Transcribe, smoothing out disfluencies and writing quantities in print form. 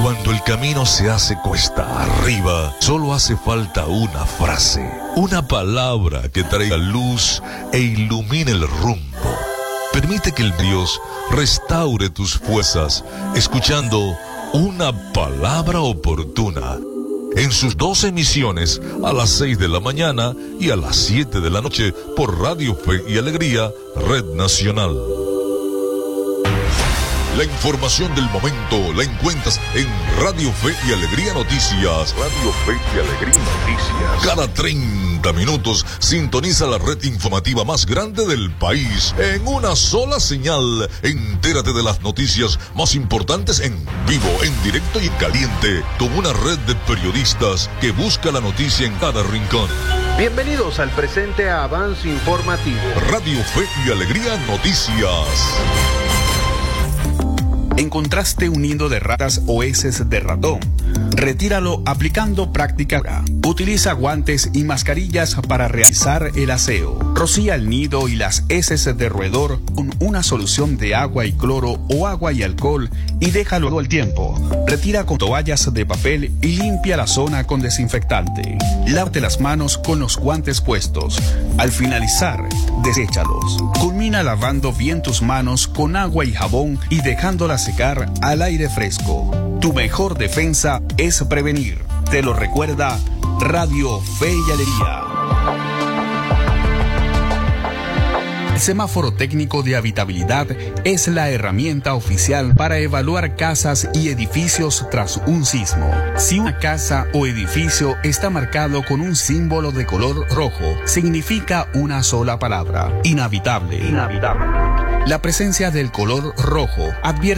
Cuando el camino se hace cuesta arriba, solo hace falta una frase, una palabra que traiga luz e ilumine el rumbo. Permite que el Dios restaure tus fuerzas, escuchando una palabra oportuna. En sus 2 emisiones, a las 6 de la mañana y a las 7 de la noche, por Radio Fe y Alegría, Red Nacional. La información del momento la encuentras en Radio Fe y Alegría Noticias. Radio Fe y Alegría Noticias. Cada 30 minutos sintoniza la red informativa más grande del país en una sola señal. Entérate de las noticias más importantes en vivo, en directo y en caliente, con una red de periodistas que busca la noticia en cada rincón. Bienvenidos al presente avance informativo. Radio Fe y Alegría Noticias. ¿Encontraste un nido de ratas o heces de ratón? Retíralo aplicando práctica. Utiliza guantes y mascarillas para realizar el aseo. Rocía el nido y las heces de roedor con una solución de agua y cloro o agua y alcohol y déjalo todo el tiempo. Retira con toallas de papel y limpia la zona con desinfectante. Lávate las manos con los guantes puestos. Al finalizar, deséchalos. Culmina lavando bien tus manos con agua y jabón y dejándolas secar al aire fresco. Tu mejor defensa es prevenir. Te lo recuerda Radio Fe y Alegría. El semáforo técnico de habitabilidad es la herramienta oficial para evaluar casas y edificios tras un sismo. Si una casa o edificio está marcado con un símbolo de color rojo, significa una sola palabra: inhabitable. La presencia del color rojo advierte